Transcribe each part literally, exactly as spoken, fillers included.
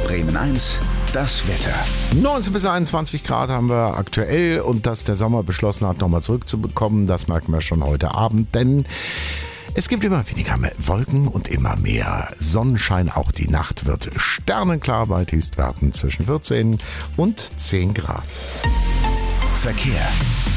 Bremen eins, das Wetter. neunzehn bis einundzwanzig Grad haben wir aktuell, und dass der Sommer beschlossen hat, nochmal zurückzubekommen, das merken wir schon heute Abend, denn es gibt immer weniger Wolken und immer mehr Sonnenschein. Auch die Nacht wird sternenklar bei Tiefstwerten zwischen vierzehn und zehn Grad. Verkehr.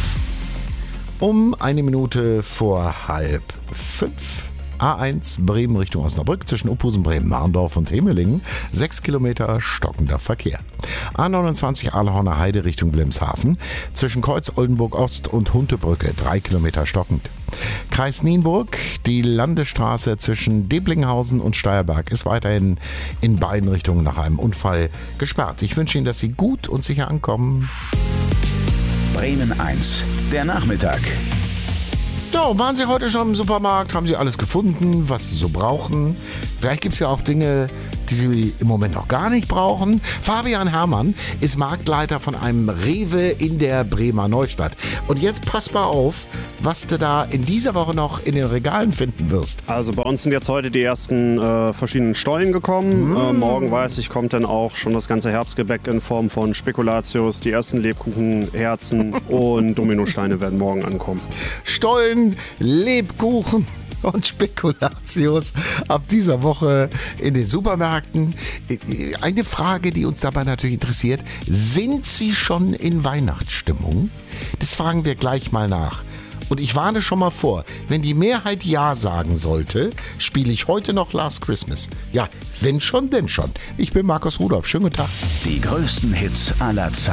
Um eine Minute vor halb fünf. A eins Bremen Richtung Osnabrück zwischen Uphusen, Bremen, Marndorf und Hemelingen. Sechs Kilometer stockender Verkehr. A neunundzwanzig Ahlhorner Heide Richtung Wilhelmshaven zwischen Kreuz Oldenburg Ost und Huntebrücke. Drei Kilometer stockend. Kreis Nienburg, die Landesstraße zwischen Deblinghausen und Steierberg ist weiterhin in beiden Richtungen nach einem Unfall gesperrt. Ich wünsche Ihnen, dass Sie gut und sicher ankommen. Bremen eins, der Nachmittag. So, waren Sie heute schon im Supermarkt? Haben Sie alles gefunden, was Sie so brauchen? Vielleicht gibt es ja auch Dinge, die Sie im Moment noch gar nicht brauchen. Fabian Herrmann ist Marktleiter von einem Rewe in der Bremer Neustadt. Und jetzt pass mal auf, was du da in dieser Woche noch in den Regalen finden wirst. Also bei uns sind jetzt heute die ersten äh, verschiedenen Stollen gekommen. Mm. Äh, morgen, weiß ich, kommt dann auch schon das ganze Herbstgebäck in Form von Spekulatius. Die ersten Lebkuchenherzen und Dominosteine werden morgen ankommen. Stollen, Lebkuchen und Spekulatius ab dieser Woche in den Supermärkten. Eine Frage, die uns dabei natürlich interessiert: Sind Sie schon in Weihnachtsstimmung? Das fragen wir gleich mal nach. Und ich warne schon mal vor, wenn die Mehrheit Ja sagen sollte, spiele ich heute noch Last Christmas. Ja, wenn schon, denn schon. Ich bin Markus Rudolph. Schönen guten Tag. Die größten Hits aller Zeiten.